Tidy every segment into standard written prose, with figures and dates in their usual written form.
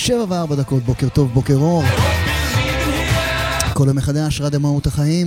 7:04, בוקר טוב, בוקר אור. כל יום מחדש, רדיו מהות החיים.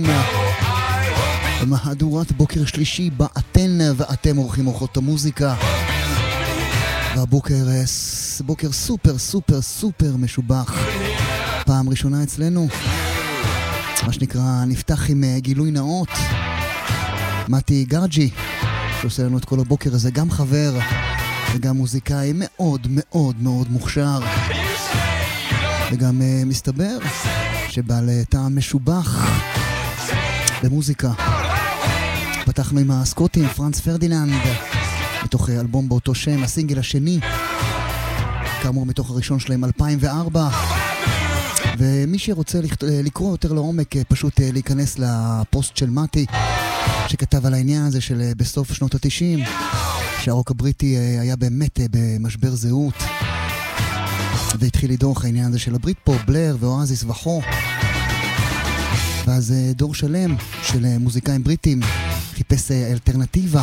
מהדורת בוקר שלישי בה אתן ואתם עורכים אורחות המוזיקה. והבוקר בוקר סופר סופר סופר משובח. פעם ראשונה אצלנו, מה שנקרא, נפתח עם גילוי נאות. מתי גרג'י, שעושה לנו את כל הבוקר הזה, גם חבר וגם מוזיקאי מאוד מאוד מאוד מוכשר, וגם מסתבר שבעל טעם משובח במוזיקה. פתחנו עם הסקוטים, פרנץ פרדיננד, מתוך אלבום באותו שם, הסינגל השני, כאמור מתוך הראשון שלהם 2004. ומי שרוצה לקרוא יותר לעומק, פשוט להיכנס לפוסט של מתי שכתב על העניין הזה של בסוף שנות ה-90, שהרוק הבריטי היה באמת במשבר זהות, והתחיל לדוח העניין הזה של הברית פופ, בלר ואואזיס וכו'. ואז דור שלם של מוזיקאים בריטים חיפש אלטרנטיבה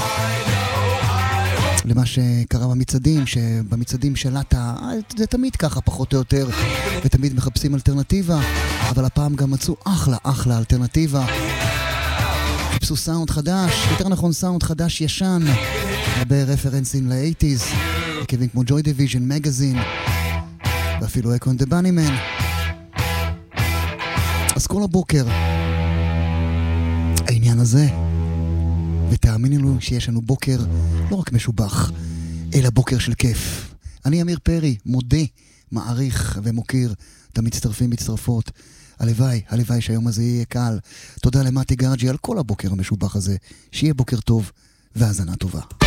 למה שקרה במצעדים, שבמצעדים שלטה, זה תמיד ככה פחות או יותר, ותמיד מחפשים אלטרנטיבה, אבל הפעם גם מצאו אחלה אלטרנטיבה. חיפשו סאונד חדש, יותר נכון סאונד חדש ישן, הרבה רפרנסים ל-80s, כיוון כמו ג'וי דיוויז'ן, מגזין, ואפילו אקו אנד דה בנימן. אז כל הבוקר העניין הזה, ותאמינו לנו שיש לנו בוקר לא רק משובח, אלא בוקר של כיף. אני אמיר פרי, מודה, מעריך ומוקיר את המצטרפים מצטרפות. הלוואי שהיום הזה יהיה קל. תודה למתי גרג'י על כל הבוקר המשובח הזה. שיהיה בוקר טוב והאזנה טובה.